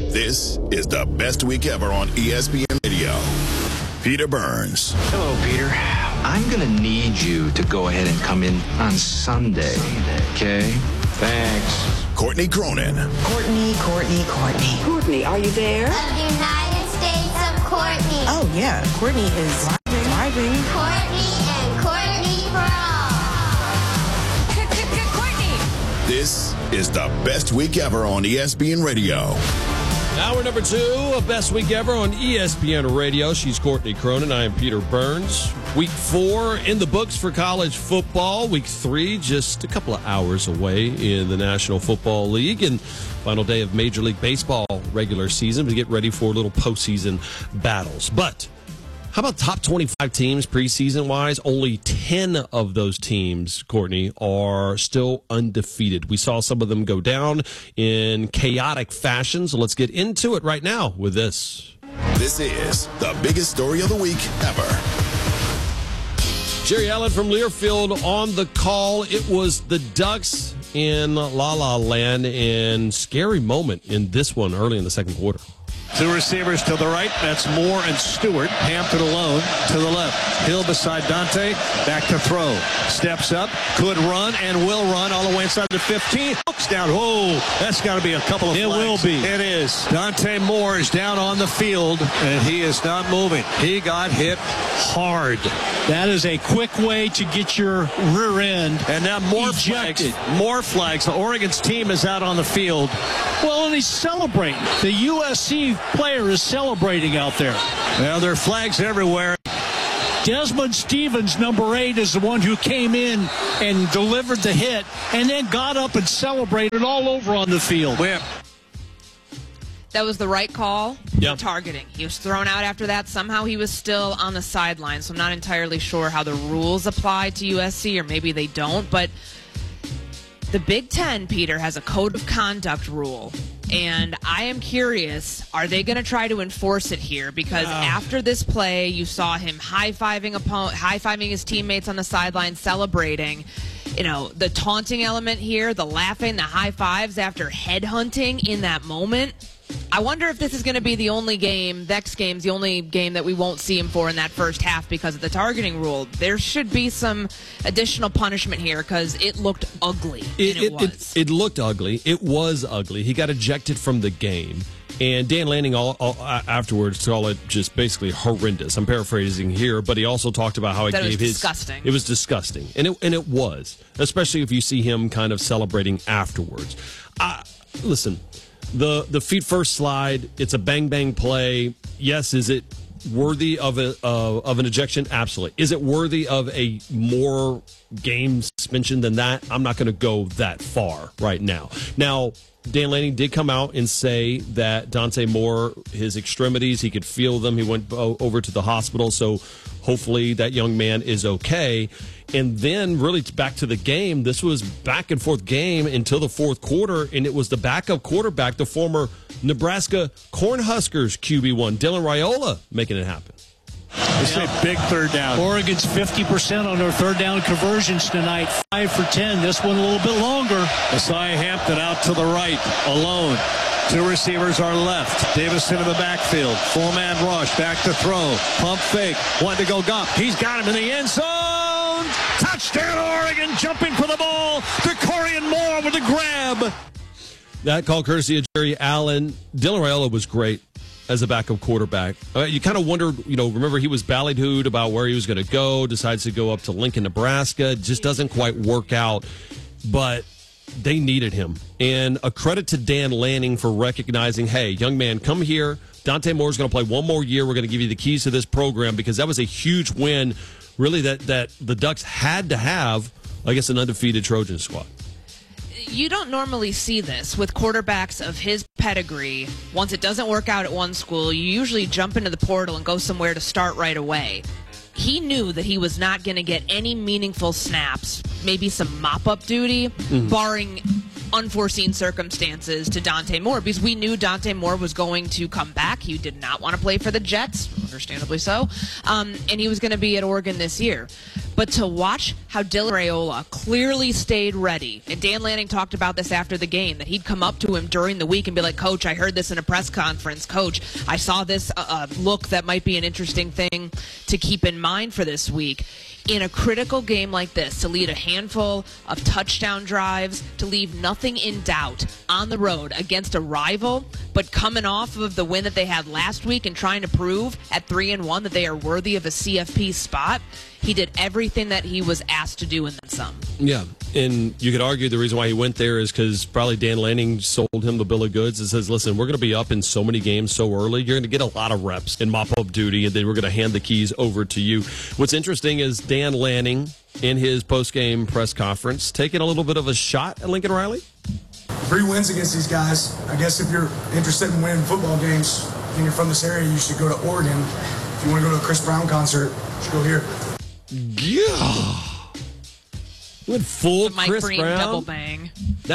This is the best week ever on ESPN Radio. Peter Burns. Hello, Peter. I'm going to need you to go ahead and come in on Sunday. Okay? Thanks. Courtney Cronin. Courtney. Courtney, are you there? Of the United States of Courtney. Oh, yeah. Courtney is driving. Courtney and Courtney for all. Courtney. This is the best week ever on ESPN Radio. Hour number 2 of Best Week Ever on ESPN Radio. She's Courtney Cronin. I am Peter Burns. Week 4 in the books for college football. Week 3 just a couple of hours away in the National Football League. And final day of Major League Baseball regular season to get ready for little postseason battles. But how about top 25 teams preseason-wise? Only 10 of those teams, Courtney, are still undefeated. We saw some of them go down in chaotic fashion, so let's get into it right now with this. This is the biggest story of the week ever. Jerry Allen from Learfield on the call. It was the Ducks in La La Land, and scary moment in this one early in the second quarter. Two receivers to the right. That's Moore and Stewart. Hampton alone to the left. Hill beside Dante. Back to throw. Steps up. Could run and will run all the way inside the 15. Hooks down. Whoa, that's got to be a couple of flags. It will be. It is. Dante Moore is down on the field, and he is not moving. He got hit hard. That is a quick way to get your rear end And now more ejected. flags. More flags. The Oregon's team is out on the field. Well, and he's celebrating. The USC player is celebrating out there. Well, there are flags everywhere. Desmond Stevens, number 8, is the one who came in and delivered the hit and then got up and celebrated all over on the field. That was the right call Yep. for targeting. He was thrown out after that. Somehow he was still on the sideline, so I'm not entirely sure how the rules apply to USC, or maybe they don't. But the Big Ten, Peter, has a code of conduct rule, and I am curious, are they going to try to enforce it here? Because after this play, you saw him high-fiving his teammates on the sideline, celebrating. You know, the taunting element here, the laughing, the high fives after headhunting in that moment. I wonder if this is going to be the only game, next game's the only game that we won't see him for in that first half because of the targeting rule. There should be some additional punishment here because it looked ugly. It looked ugly. It was ugly. He got ejected from the game. And Dan Lanning afterwards called it just basically horrendous. I'm paraphrasing here, but he also talked about how it gave his disgusting. It was disgusting, and it was, especially if you see him kind of celebrating afterwards. Listen, the feet first slide. It's a bang bang play. Yes, is it worthy of an ejection? Absolutely. Is it worthy of a more game suspension than that? I'm not going to go that far right now. Now, Dan Lanning did come out and say that Dante Moore, his extremities, he could feel them. He went over to the hospital, so hopefully that young man is okay. And then really back to the game. This was back and forth game until the fourth quarter, and it was the backup quarterback, the former Nebraska Cornhuskers QB1, Dylan Raiola, making it happen. It's a big third down. Oregon's 50% on their third down conversions tonight. 5 for 10. This one a little bit longer. Messiah Hampton out to the right, alone. Two receivers are left. Davison in the backfield. Four-man rush, back to throw. Pump fake. One to go. Goff. He's got him in the end zone. Touchdown, Oregon. Jumping for the ball. DeCorian Moore with a grab. That call courtesy of Jerry Allen. Dylan Raiola was great as a backup quarterback. You kind of wondered, remember he was ballyhooed about where he was going to go, decides to go up to Lincoln, Nebraska. Just doesn't quite work out, but they needed him. And a credit to Dan Lanning for recognizing, hey, young man, come here. Dante Moore's going to play one more year. We're going to give you the keys to this program, because that was a huge win, really, that the Ducks had to have against an undefeated Trojan squad. You don't normally see this with quarterbacks of his pedigree. Once it doesn't work out at one school, you usually jump into the portal and go somewhere to start right away. He knew that he was not going to get any meaningful snaps, maybe some mop-up duty, barring unforeseen circumstances to Dante Moore, because we knew Dante Moore was going to come back. He did not want to play for the Jets, understandably so, and he was going to be at Oregon this year. But to watch how Dylan Raiola clearly stayed ready, and Dan Lanning talked about this after the game, that he'd come up to him during the week and be like, Coach, I heard this in a press conference. Coach, I saw this look that might be an interesting thing to keep in mind for this week. In a critical game like this, to lead a handful of touchdown drives, to leave nothing in doubt on the road against a rival, but coming off of the win that they had last week and trying to prove at 3-1 that they are worthy of a CFP spot, he did everything that he was asked to do and then some. Yeah, and you could argue the reason why he went there is because probably Dan Lanning sold him the bill of goods and says, listen, we're going to be up in so many games so early, you're going to get a lot of reps in mop-up duty, and then we're going to hand the keys over to you. What's interesting is Dan Lanning, in his post-game press conference, taking a little bit of a shot at Lincoln Riley. 3 wins against these guys. I guess if you're interested in winning football games and you're from this area, you should go to Oregon. If you want to go to a Chris Brown concert, you should go here. Yeah. Went full Mike Chris Breen Brown. double bang.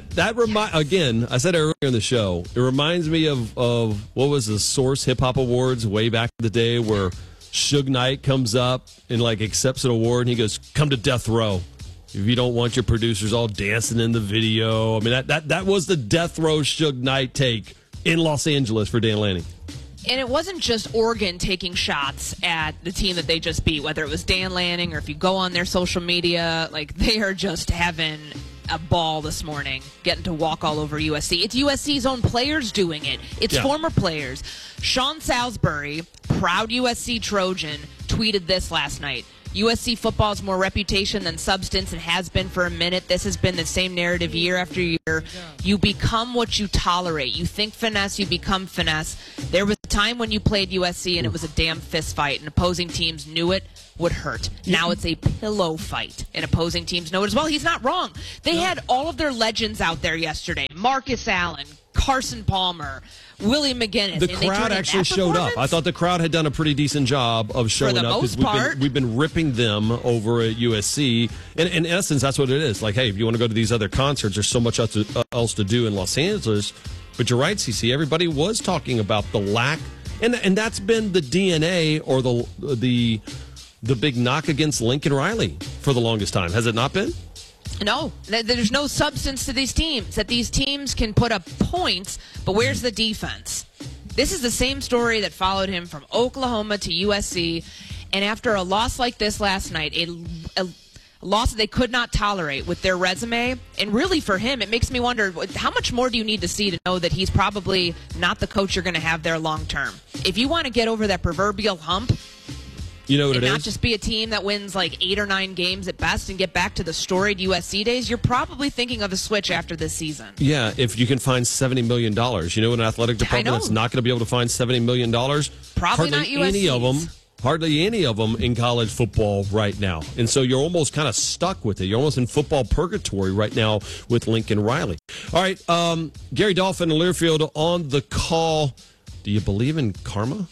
Again, I said earlier in the show, it reminds me of what was the Source Hip Hop Awards way back in the day where Suge Knight comes up and like accepts an award and he goes, come to death row. If you don't want your producers all dancing in the video. I mean, that was the death row Suge Knight take in Los Angeles for Dan Lanning. And it wasn't just Oregon taking shots at the team that they just beat, whether it was Dan Lanning or if you go on their social media, like they are just having a ball this morning, getting to walk all over USC. It's USC's own players doing it. It's former players. Sean Salisbury, proud USC Trojan, tweeted this last night. USC football is more reputation than substance and has been for a minute. This has been the same narrative year after year. You become what you tolerate. You think finesse, you become finesse. There was a time when you played USC and it was a damn fist fight and opposing teams knew it would hurt. Now it's a pillow fight and opposing teams know it as well. He's not wrong. They had all of their legends out there yesterday. Marcus Allen, Carson Palmer, Willie McGinnis. The crowd actually showed up. I thought the crowd had done a pretty decent job of showing up because we've been ripping them over at USC. And in essence, that's what it is. Like, hey, if you want to go to these other concerts, there's so much else to do in Los Angeles. But you're right, CC. Everybody was talking about the lack, and that's been the DNA or the big knock against Lincoln Riley for the longest time. Has it not been? No, there's no substance to these teams. That these teams can put up points, but where's the defense? This is the same story that followed him from Oklahoma to USC, and after a loss like this last night, a loss that they could not tolerate with their resume, and really for him, it makes me wonder, how much more do you need to see to know that he's probably not the coach you're going to have there long term? If you want to get over that proverbial hump, you know what it is? Not just be a team that wins like 8 or 9 games at best and get back to the storied USC days, you're probably thinking of a switch after this season. Yeah, if you can find $70 million. You know, an athletic department that's not going to be able to find $70 million? Probably not USC's. Hardly any of them in college football right now. And so you're almost kind of stuck with it. You're almost in football purgatory right now with Lincoln Riley. All right, Gary Dolphin and Learfield on the call. Do you believe in karma?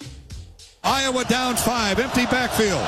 Iowa down 5, empty backfield.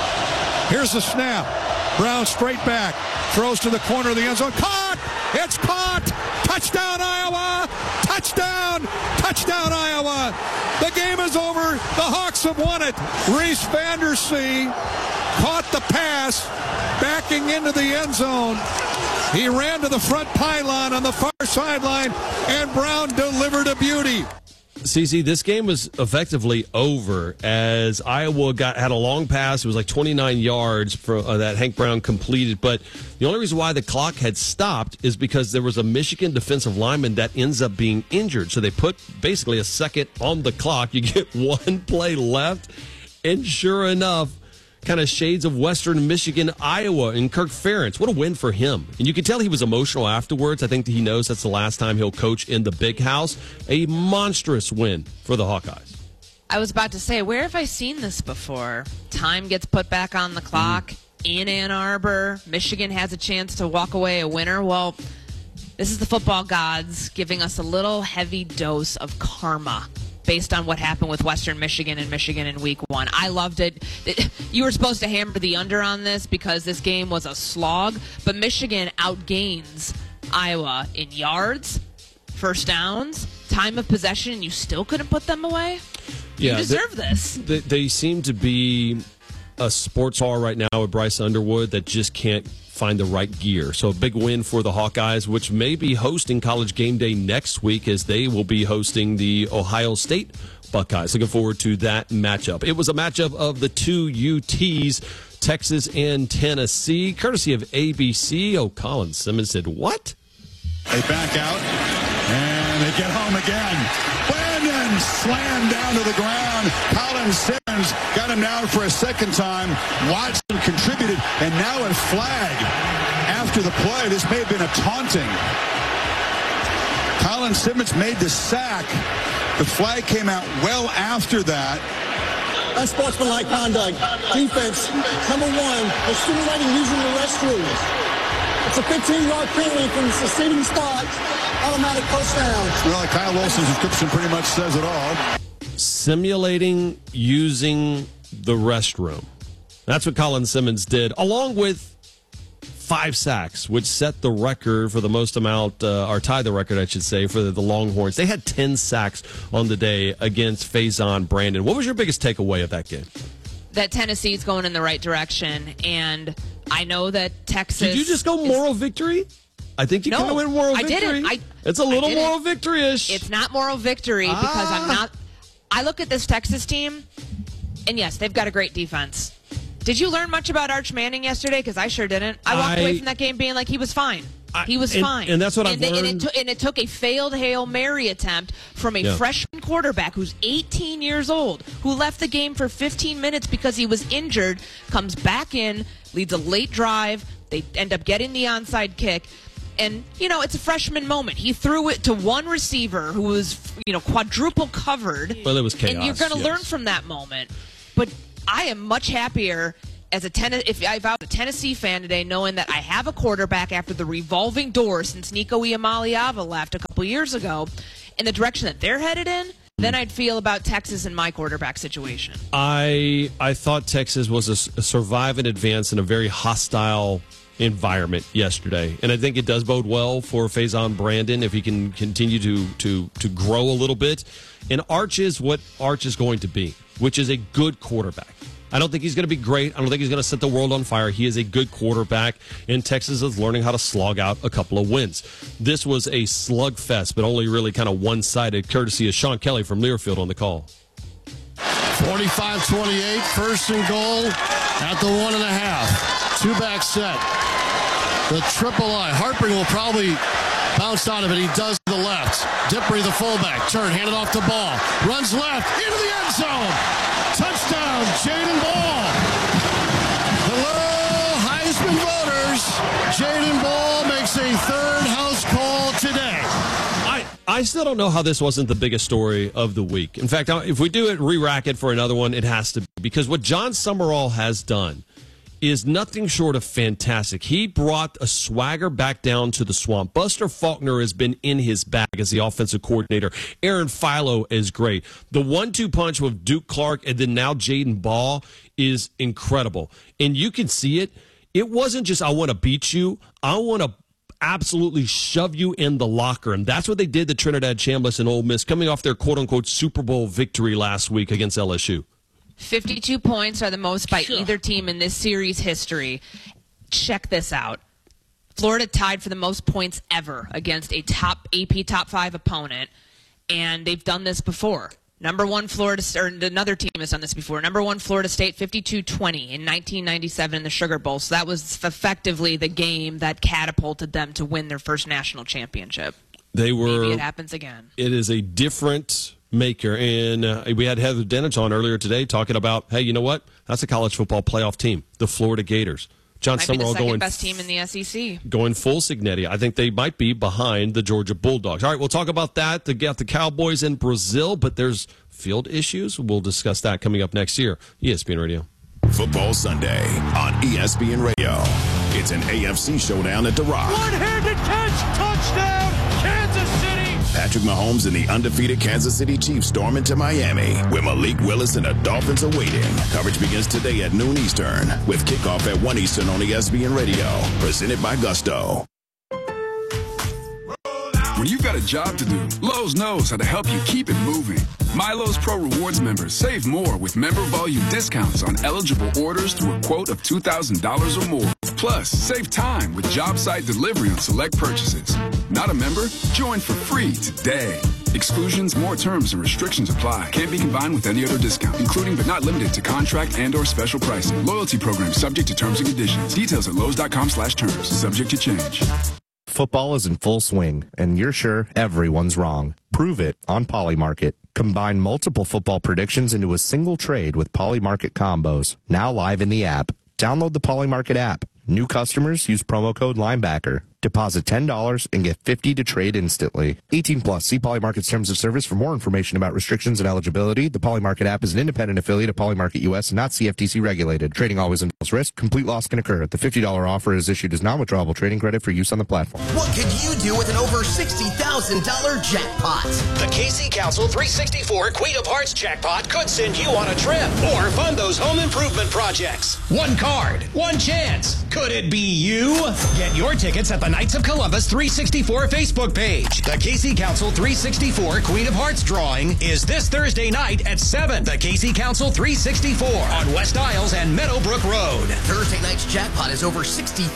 Here's the snap. Brown straight back. Throws to the corner of the end zone. Caught! It's caught! Touchdown, Iowa! Touchdown! Touchdown, Iowa! The game is over. The Hawks have won it. Reese Vandersee caught the pass, backing into the end zone. He ran to the front pylon on the far sideline, and Brown delivered a beauty. CC, this game was effectively over as Iowa had a long pass. It was like 29 yards for that Hank Brown completed. But the only reason why the clock had stopped is because there was a Michigan defensive lineman that ends up being injured. So they put basically a second on the clock. You get one play left. And sure enough, kind of shades of Western Michigan, Iowa, and Kirk Ferentz. What a win for him. And you could tell he was emotional afterwards. I think he knows that's the last time he'll coach in the big house. A monstrous win for the Hawkeyes. I was about to say, where have I seen this before? Time gets put back on the clock in Ann Arbor. Michigan has a chance to walk away a winner. Well, this is the football gods giving us a little heavy dose of karma based on what happened with Western Michigan and Michigan in week 1. I loved it. You were supposed to hammer the under on this because this game was a slog, but Michigan outgains Iowa in yards, first downs, time of possession, and you still couldn't put them away? Yeah, you deserve this. They seem to be a sports car right now with Bryce Underwood that just can't find the right gear. So a big win for the Hawkeyes, which may be hosting College Game Day next week as they will be hosting the Ohio State Buckeyes. Looking forward to that matchup. It was a matchup of the two UTs, Texas and Tennessee, courtesy of ABC. Oh, Colin Simmons said, what? They back out, and they get home again. Brandon slammed down to the ground. Colin Simmons got him down for a second time. Watson contributed, and now a flag after the play. This may have been a taunting. Colin Simmons made the sack. The flag came out well after that. Unsportsmanlike conduct. Defense, number one, is stimulating using the restrooms. It's a 15-yard penalty from the succeeding spot. Automatic first down. Well, Kyle Wilson's description pretty much says it all. Simulating using the restroom. That's what Colin Simmons did, along with 5 sacks, which set the record for the most amount, or tied the record, I should say, for the Longhorns. They had 10 sacks on the day against Faison Brandon. What was your biggest takeaway of that game? That Tennessee's going in the right direction, and I know that Texas... Did you just go moral victory? I think you kind of went moral victory. I didn't. It's a little moral victory-ish. It's not moral victory because I'm not... I look at this Texas team, and yes, they've got a great defense. Did you learn much about Arch Manning yesterday? Because I sure didn't. I walked away from that game being like, he was fine. He was fine. And that's what I've learned. And it took a failed Hail Mary attempt from a freshman quarterback who's 18 years old, who left the game for 15 minutes because he was injured, comes back in, leads a late drive. They end up getting the onside kick. And, it's a freshman moment. He threw it to one receiver who was, quadruple covered. Well, it was chaos. And you're going to learn from that moment. But I am much happier as if I was a Tennessee fan today, knowing that I have a quarterback after the revolving door since Nico Iamaleava left a couple years ago, in the direction that they're headed in, then I'd feel about Texas and my quarterback situation. I thought Texas was a survive and advance in a very hostile environment yesterday, and I think it does bode well for Faison Brandon if he can continue to grow a little bit. And Arch is what Arch is going to be, which is a good quarterback. I don't think he's going to be great. I don't think he's going to set the world on fire. He is a good quarterback, and Texas is learning how to slog out a couple of wins. This was a slugfest, but only really kind of one-sided, courtesy of Sean Kelly from Learfield on the call. 45-28, first and goal at the 1.5. Two-back set. The triple I. Harper will probably bounce out of it. He does to the left. Dippery, the fullback. Turn, hand it off to Ball. Runs left into the end zone. Touchdown, Jaden Ball. Hello, Heisman voters. Jaden Ball makes a third house call today. I still don't know how this wasn't the biggest story of the week. In fact, if we do it, re-rack it for another one, it has to be. Because what John Summerall has done is nothing short of fantastic. He brought a swagger back down to the Swamp. Buster Faulkner has been in his bag as the offensive coordinator. Aaron Philo is great. The 1-2 punch with Duke Clark and then now Jaden Ball is incredible. And you can see it. It wasn't just, I want to beat you. I want to absolutely shove you in the locker. And that's what they did to Trinidad Chambliss and Ole Miss, coming off their quote-unquote Super Bowl victory last week against LSU. 52 points are the most by either team in this series history. Check this out. Florida tied for the most points ever against a AP top 5 opponent, and they've done this before. Number one Florida, or another team has done this before. Number one Florida State, 52-20 in 1997 in the Sugar Bowl. So that was effectively the game that catapulted them to win their first national championship. Maybe it happens again. It is a different maker, and we had Heather Dinich on earlier today talking about, hey, you know what? That's a college football playoff team, the Florida Gators. John Summerall going second best team in the SEC. Going full Signetti. I think they might be behind the Georgia Bulldogs. All right, we'll talk about that. They got the Cowboys in Brazil, but there's field issues. We'll discuss that coming up next year. ESPN Radio. Football Sunday on ESPN Radio. It's an AFC showdown at The Rock. One-handed catch, touchdown, Kansas City. Patrick Mahomes and the undefeated Kansas City Chiefs storm into Miami, where Malik Willis and the Dolphins are waiting. Coverage begins today at noon Eastern, with kickoff at 1 Eastern on ESPN Radio. Presented by Gusto. When you've got a job to do, Lowe's knows how to help you keep it moving. My Lowe's Pro Rewards members save more with member volume discounts on eligible orders through a quote of $2,000 or more. Plus, save time with job site delivery on select purchases. Not a member? Join for free today. Exclusions, more terms, and restrictions apply. Can't be combined with any other discount, including but not limited to contract and/or special pricing. Loyalty program subject to terms and conditions. Details at Lowe's.com/terms. Subject to change. Football is in full swing, and you're sure everyone's wrong. Prove it on Polymarket. Combine multiple football predictions into a single trade with Polymarket combos. Now live in the app. Download the Polymarket app. New customers use promo code Linebacker. Deposit $10 and get $50 to trade instantly. 18 plus. See Polymarket's terms of service for more information about restrictions and eligibility. The Polymarket app is an independent affiliate of Polymarket US and not CFTC regulated. Trading always involves risk. Complete loss can occur. The $50 offer is issued as non-withdrawable trading credit for use on the platform. What could you do with an over $60,000 jackpot? The KC Council 364 Queen of Hearts jackpot could send you on a trip or fund those home improvement projects. One card, one chance. Could it be you? Get your tickets at the Knights of Columbus 364 Facebook page. The KC Council 364 Queen of Hearts drawing is this Thursday night at 7. The KC Council 364 on West Isles and Meadowbrook Road. Thursday night's jackpot is over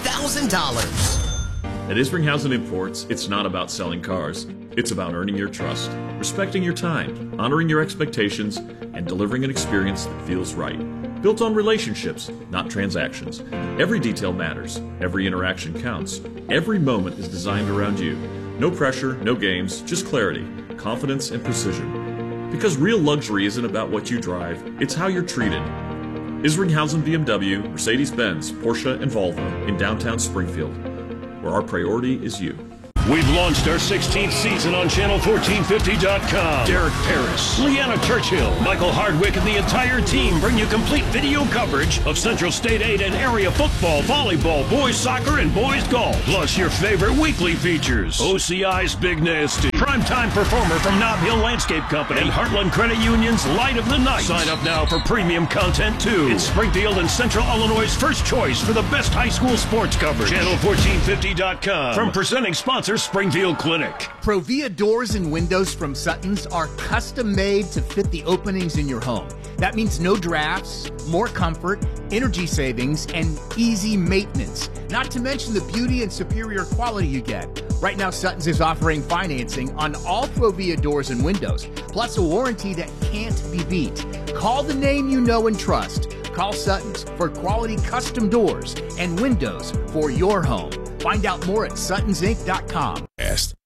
$60,000. At Isringhausen Imports, it's not about selling cars. It's about earning your trust, respecting your time, honoring your expectations, and delivering an experience that feels right. Built on relationships, not transactions. Every detail matters. Every interaction counts. Every moment is designed around you. No pressure, no games, just clarity, confidence, and precision. Because real luxury isn't about what you drive, it's how you're treated. Isringhausen BMW, Mercedes-Benz, Porsche, and Volvo in downtown Springfield, where our priority is you. We've launched our 16th season on Channel1450.com. Derek Paris, Leanna Churchill, Michael Hardwick, and the entire team bring you complete video coverage of Central State 8 and area football, volleyball, boys soccer, and boys golf. Plus your favorite weekly features. OCI's Big Nasty, primetime performer from Nob Hill Landscape Company, and Heartland Credit Union's Light of the Night. Sign up now for premium content too. It's Springfield and Central Illinois' first choice for the best high school sports coverage. Channel1450.com. From presenting sponsor Springfield Clinic. Provia doors and windows from Sutton's are custom made to fit the openings in your home. That means no drafts, more comfort, energy savings, and easy maintenance. Not to mention the beauty and superior quality you get. Right now, Sutton's is offering financing on all Provia doors and windows, plus a warranty that can't be beat. Call the name you know and trust. Call Sutton's for quality custom doors and windows for your home. Find out more at suttonsinc.com.